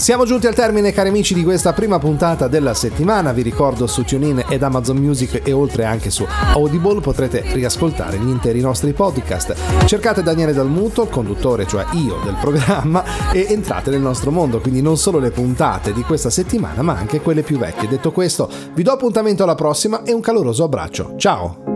Siamo giunti al termine, cari amici, di questa prima puntata della settimana. Vi ricordo, su TuneIn ed Amazon Music e oltre anche su Audible potrete riascoltare gli interi nostri podcast. Cercate Daniele Dalmuto, conduttore, cioè io, del programma, e entrate nel nostro mondo, quindi non solo le puntate di questa settimana ma anche quelle più vecchie. Detto questo, vi do appuntamento alla prossima e un caloroso abbraccio. Ciao!